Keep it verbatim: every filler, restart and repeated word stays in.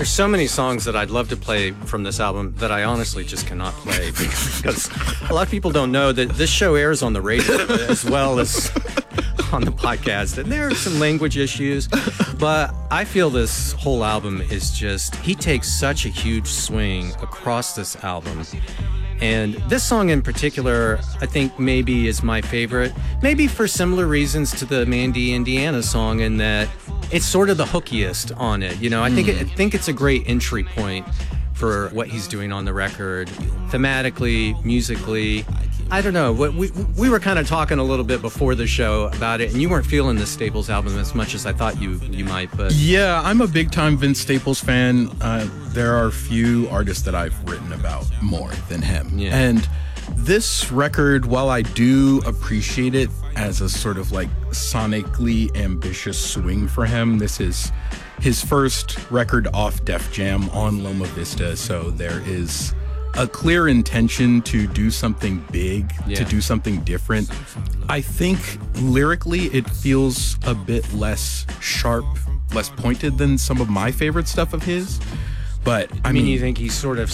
There's so many songs that I'd love to play from this album that I honestly just cannot play because a lot of people don't know that this show airs on the radio as well as on the podcast, and there are some language issues, but I feel this whole album is just, he takes such a huge swing across this album. And this song in particular, I think maybe is my favorite, maybe for similar reasons to the Mandy, Indiana song, in that it's sort of the hookiest on it. You know, I think it, I think it's a great entry point for what he's doing on the record, thematically, musically. I don't know. We we were kind of talking a little bit before the show about it, and you weren't feeling the Staples album as much as I thought you you might. But yeah, I'm a big time Vince Staples fan. Uh, there are few artists that I've written about more than him, yeah. And this record, while I do appreciate it as a sort of like sonically ambitious swing for him, this is his first record off Def Jam on Loma Vista, so there is a clear intention to do something big, yeah. to do something different. I think lyrically it feels a bit less sharp, less pointed than some of my favorite stuff of his. But I, I mean, mean, you think he's sort of